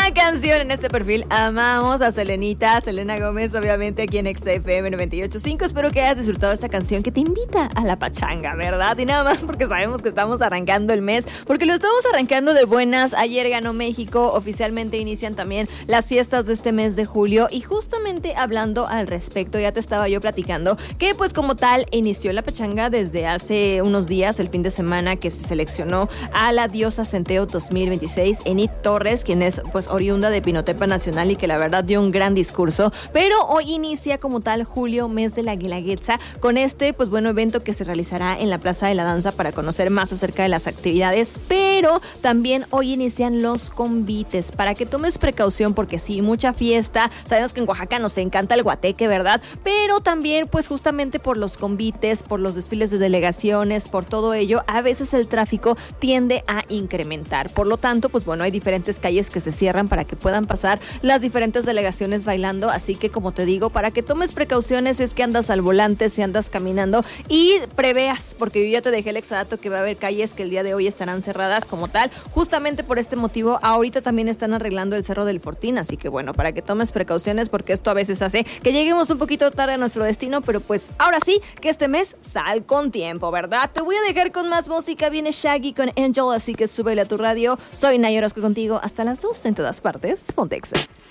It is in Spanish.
buena canción en este perfil. Amamos a Selenita, Selena Gómez, obviamente aquí en XFM 98.5. Espero que hayas disfrutado esta canción que te invita a la pachanga, ¿verdad? Y nada más porque sabemos que estamos arrancando el mes, porque lo estamos arrancando de buenas. Ayer ganó México, oficialmente inician también las fiestas de este mes de julio. Y justamente hablando al respecto, ya te estaba yo platicando que pues como tal inició la pachanga desde hace unos días, el fin de semana, que se seleccionó a la diosa Centeo 2026, Enid Torres, quien es pues oriunda de Pinotepa Nacional y que la verdad dio un gran discurso. Pero hoy inicia como tal julio, mes de la Guelaguetza, con este pues bueno evento que se realizará en la Plaza de la Danza para conocer más acerca de las actividades. Pero también hoy inician los convites, para que tomes precaución, porque sí, mucha fiesta. Sabemos que en Oaxaca nos encanta el guateque, ¿verdad? Pero también pues justamente por los convites, por los desfiles de delegaciones, por todo ello, a veces el tráfico tiende a incrementar. Por lo tanto, pues bueno, hay diferentes calles que se cierran para que puedan pasar las diferentes delegaciones bailando. Así que, como te digo, para que tomes precauciones, es que andas al volante, si andas caminando, y preveas, porque yo ya te dejé el exadato que va a haber calles que el día de hoy estarán cerradas como tal. Justamente por este motivo, ahorita también están arreglando el Cerro del Fortín. Así que bueno, para que tomes precauciones, porque esto a veces hace que lleguemos un poquito tarde a nuestro destino. Pero pues ahora sí, que este mes sal con tiempo, ¿verdad? Te voy a dejar con más música. Viene Shaggy con Angel, así que súbele a tu radio. Soy Nay Orozco contigo hasta las 2 en todas partes. Ponte Exa.